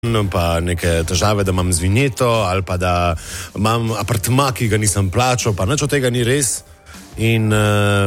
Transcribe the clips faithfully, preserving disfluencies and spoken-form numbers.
pa neke težave, da imam z vinjeto ali pa da imam apartma, ki ga nisem plačal, pa nič od tega ni res in uh,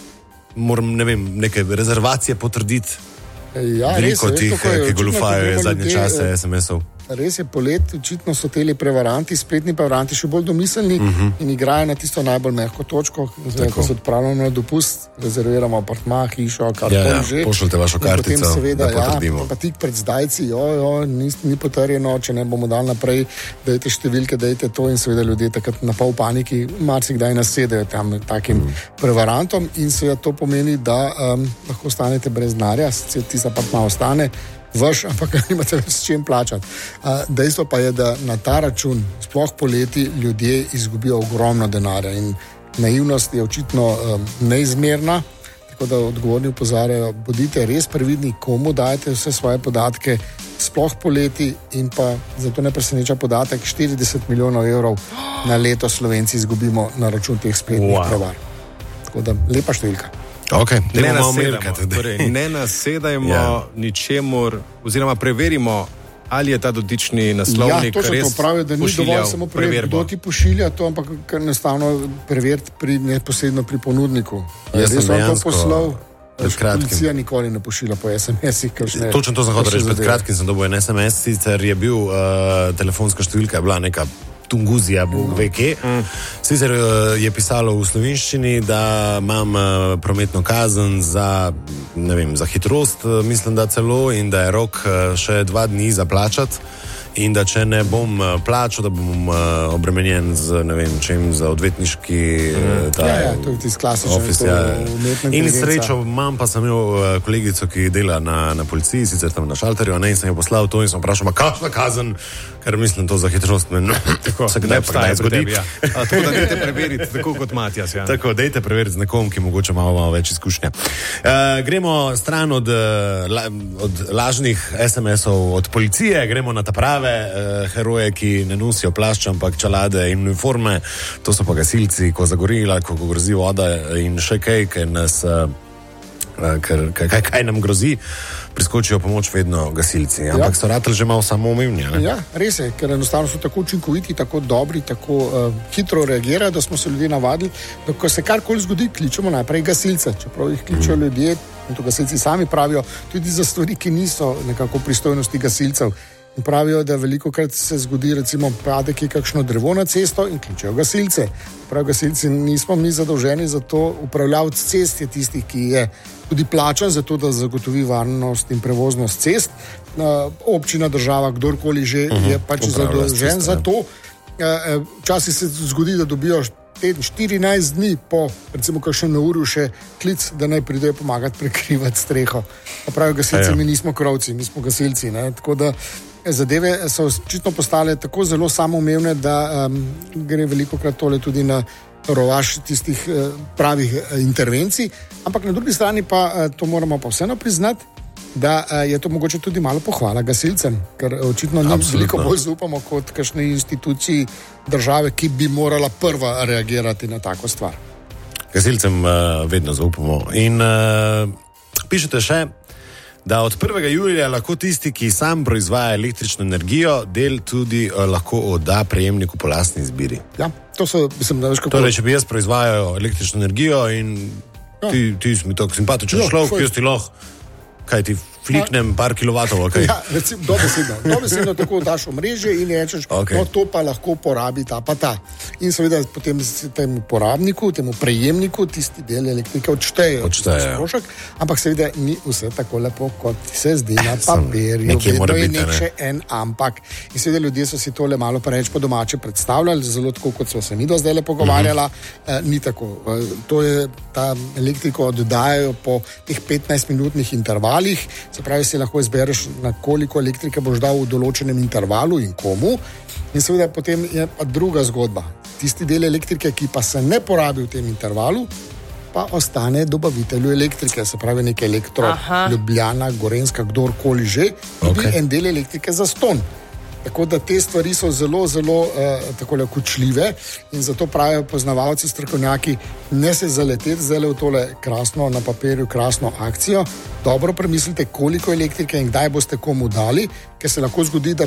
moram, ne vem, neke rezervacije potrditi. Ja, veliko res, tih, ki goljufajo zadnje čase es em esov. Res je, polet, očitno so teli prevaranti, spletni prevaranti še bolj domiselni uh-huh. in igrajo na tisto najbolj mehko točko, zdaj, ko se odpravljamo na dopust, rezerviramo apartma, hišo, kar ja, ja, že. Pošljite vašo kartico, seveda, da potrdimo. Ja, pa tik pred zdajci, jo, jo, ni, ni potrjeno, če ne bomo dali naprej, dajte številke, dajte to in seveda ljudje takrat na pol paniki, marsikdaj nasedajo tam takim uh-huh. prevarantom in seveda to pomeni, da um, lahko ostanete brez denarja, sicer tisti apartma ostane, vaš, ampak nimate s čim plačati. Dejstvo pa je, da na ta račun, sploh poleti, ljudje izgubijo ogromno denarja in naivnost je očitno um, neizmerna, tako da odgovorni opozarjajo, bodite res previdni, komu dajete vse svoje podatke, sploh poleti in pa zato ne preseneča podatek, štirideset milijonov evrov na leto Slovenci izgubimo na račun teh spletnih wow. prevar. Tako da lepa številka. Okay, ne, nasedajmo, torej, ne nasedajmo yeah. ničemur, oziroma preverimo, ali je ta dotični naslovnik ja, res to pravijo, da ni dovolj samo preveriti, kdo ti pošilja to, ampak enostavno preveriti pri, neposredno pri ponudniku. Jaz sem dejansko pred kratkim. Policija nikoli ne pošilja po es em esih. Točno to sem hotel reči, pred kratkim sem dobil en es em es, sicer je bil uh, telefonska številka, je bila neka Tunguzija, Bog ve kje. Mm. Sicer je pisalo v slovenščini, da imam prometno kazen za, ne vem, za hitrost, mislim, da celo, in da je rok še dva dni za plačati. In da če ne bom plačal, da bom obremenjen z, ne vem, čem, za odvetniški mm. ta, ja, ja, to je tisti klasičen office, ja. In srečo imam, pa sem imel kolegico, ki dela na, na policiji, sicer tam na šalterju, ne, in sem jo poslal to in sem vprašal, ma kakšna kazen, ker mislim to za hitrost, men, tako, se kdaj pa kdaj zgodi. Ja. A, tako da dejte preveriti, tako kot Matjas. Ja. Tako, dejte preveriti z nekom, ki mogoče malo, malo več izkušnja. Uh, gremo stran od, la, od lažnih es em esov, od policije, gremo na ta prave Uh, heroje, ki ne nosijo plašča, ampak čelade in uniforme, to so pa gasilci, ko zagorila, ko grozi voda in še kaj, kaj nas uh, kaj, kaj, kaj nam grozi, priskočijo pomoč vedno gasilci, ampak ja. so rateli že malo samoumevni. Ja, res je, ker enostavno so tako učinkoviti, tako dobri, tako uh, hitro reagirajo, da smo se ljudje navadili, da ko se karkoli zgodi, kličemo najprej gasilce, čeprav jih kličejo mm. ljudje, in to gasilci sami pravijo, tudi za stvari, ki niso nekako pristojnosti gasilcev. In pravijo, da veliko krat se zgodi, recimo, pade ki kakšno drevo na cesto in kličejo gasilce. Pravijo gasilci, nismo mi zadolženi za to, upravljavec cest je tisti, ki je tudi plačan za to, da zagotovi varnost in prevoznost cest. Občina, država, kdorkoli že uh-huh. je pač zadolžen za to. Včasih se zgodi, da dobijo štirinajst dni po, recimo, kakšnem neurju še klic, da naj pridejo pomagati prekrivati streho. Pa pravijo gasilci, mi nismo krovci, mi smo gasilci, ne? Tako da zadeve so očitno postale tako zelo samoumevne, da um, gre veliko krat tole tudi na rovaš tistih uh, pravih uh, intervencij, ampak na drugi strani pa uh, to moramo pa vseeno priznati, da uh, je to mogoče tudi malo pohvala gasilcem, ker očitno nam veliko bolj zaupamo kot kakšne instituciji države, ki bi morala prva reagirati na tako stvar. Gasilcem uh, vedno zaupamo. In uh, pišete še, da od prvega julija lahko tisti, ki sam proizvaja električno energijo, del tudi uh, lahko odda prejemniku po lastni izbiri. Ja, to so, mislim, da veš kako... Torej, če bi jaz proizvajal električno energijo in ja. ti, ti si mi tako simpatičen človek, jaz ti lahko, kaj ti fliknem par kilovatov, ok? Ja, recimo, dobesedno. Dobesedno tako daš v mreže in rečeš, okay. no, to pa lahko porabi ta pa ta. In seveda potem temu porabniku, temu prejemniku tisti del elektrike odštejejo. Odštejejo. Ampak seveda ni vse tako lepo, kot se zdi na papirju. Vedno je nek še en ampak. In seveda ljudje so si tole malo preveč po domače predstavljali, zelo tako, kot so se mi do zdaj le pogovarjala. Uh-huh. Eh, ni tako. Eh, to je, ta elektriko oddajajo po teh petnajstminutnih intervalih. Se pravi, si lahko izbereš, na koliko elektrike boš dal v določenem intervalu in komu. In seveda potem je pa druga zgodba. Tisti del elektrike, ki pa se ne porabi v tem intervalu, pa ostane dobavitelju elektrike. Se pravi, nek Elektro, Aha. Ljubljana, Gorenjska, kdorkoli že, tudi okay. en del elektrike za ston. Tako da te stvari so zelo, zelo uh, takole kočljive in zato pravijo poznavalci, strokovnjaki, ne se zaleteti zdaj v tole krasno, na papirju krasno akcijo. Dobro premislite, koliko elektrike in kdaj boste komu dali, ker se lahko zgodi, da